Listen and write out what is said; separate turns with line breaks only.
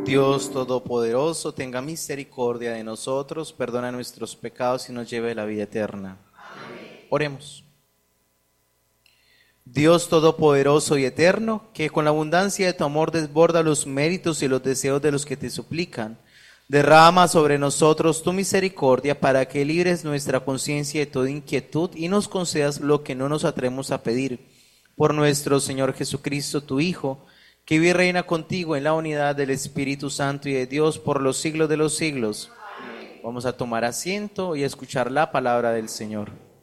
Dios Todopoderoso, tenga misericordia de nosotros, perdona nuestros pecados y nos lleve a la vida eterna. Amén. Oremos. Dios Todopoderoso y Eterno, que con la abundancia de tu amor desborda los méritos y los deseos de los que te suplican, derrama sobre nosotros tu misericordia para que libres nuestra conciencia de toda inquietud y nos concedas lo que no nos atrevemos a pedir. Por nuestro Señor Jesucristo, tu Hijo, que vive y reina contigo en la unidad del Espíritu Santo y de Dios por los siglos de los siglos. Amén. Vamos a tomar asiento y a escuchar la palabra del Señor.